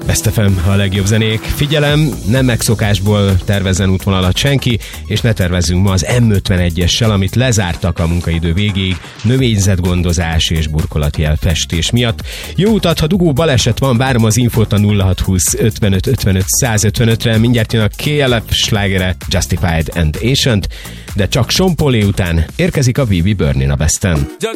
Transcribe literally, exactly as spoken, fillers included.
Best ef em, a legjobb zenék. Figyelem, nem megszokásból tervezzen útvonalat senki, és ne tervezzünk ma az em ötvenegyessel, amit lezártak a munkaidő végéig növényzetgondozás és burkolati elfestés miatt. Jó utat, ha dugó baleset van, várom az infót a nulla hat húsz ötvenöt ötvenöt száz ötvenötre, mindjárt jön a ká el ef slágere Justified and Ancient, de csak Sean Paul után érkezik a vé bé Burnin a Besten.